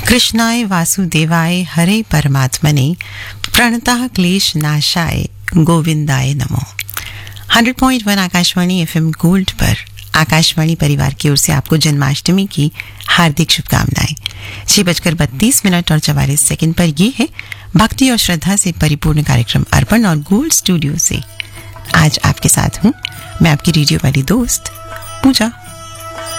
कृष्णाय वासुदेवाय हरे परमात्मने प्रणतः क्लेश नाशाय गोविंदाय नमो। 100.1 आकाशवाणी एफएम गोल्ड पर आकाशवाणी परिवार की ओर से आपको जन्माष्टमी की हार्दिक शुभकामनाएं। 6:32 और 44 पर ये है भक्ति और श्रद्धा से परिपूर्ण कार्यक्रम अर्पण और गोल्ड स्टूडियो से आज आपके साथ हूं मैं आपकी रेडियो वाली दोस्त पूजा।